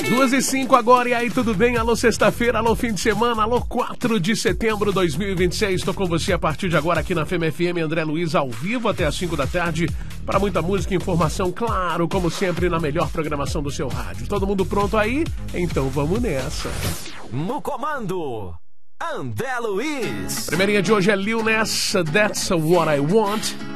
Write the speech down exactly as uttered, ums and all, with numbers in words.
duas e cinco agora, e aí, tudo bem? Alô, sexta-feira, alô, fim de semana, alô, quatro de setembro de dois mil e vinte e seis. Estou com você a partir de agora aqui na F E M F M, André Luiz, ao vivo até às cinco da tarde, para muita música e informação, claro, como sempre, na melhor programação do seu rádio. Todo mundo pronto aí? Então vamos nessa. No comando, André Luiz. Primeirinha de hoje é Lil Nas, That's What I Want.